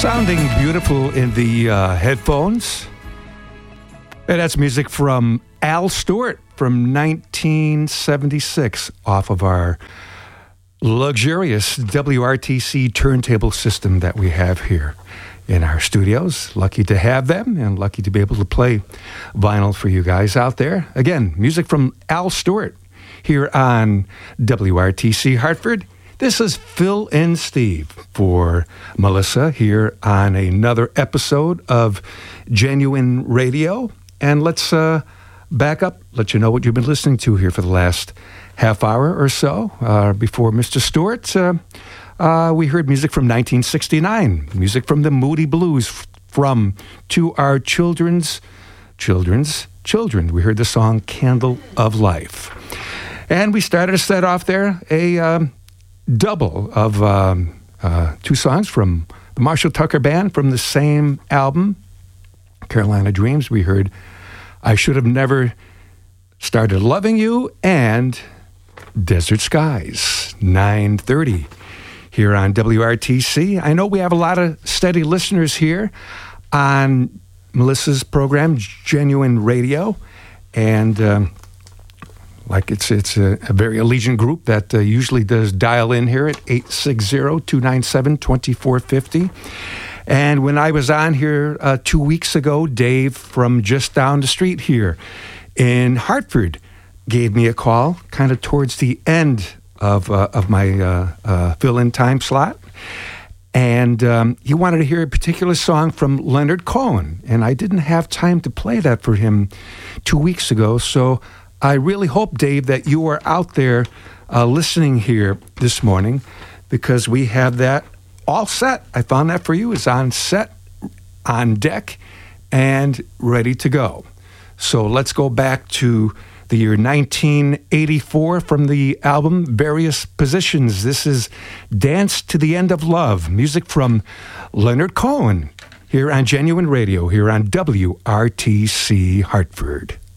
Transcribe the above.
Sounding beautiful in the headphones. And that's music from Al Stewart from 1976 off of our luxurious WRTC turntable system that we have here in our studios. Lucky to have them and lucky to be able to play vinyl for you guys out there. Again, music from Al Stewart here on WRTC Hartford. This is Phil and Steve for Melissa here on another episode of Genuine Radio. And let's back up, let you know what you've been listening to here for the last half hour or so. Before Mr. Stewart, we heard music from 1969, music from the Moody Blues from To Our Children's Children. We heard the song Candle of Life. And we started a set off there, a double of two songs from the Marshall Tucker Band from the same album, Carolina Dreams. We heard I Should Have Never Started Loving You and Desert Skies, 9:30 here on WRTC. I know we have a lot of steady listeners here on Melissa's program, Genuine Radio, and like it's a very allegiant group that usually does dial in here at 860-297-2450. And when I was on here 2 weeks ago, Dave from just down the street here in Hartford gave me a call kind of towards the end of my fill-in time slot. And he wanted to hear a particular song from Leonard Cohen. And I didn't have time to play that for him 2 weeks ago, so I really hope, Dave, that you are out there listening here this morning because we have that all set. I found that for you. It's on set, on deck, and ready to go. So let's go back to the year 1984 from the album Various Positions. This is Dance to the End of Love, music from Leonard Cohen here on Genuine Radio, here on WRTC Hartford.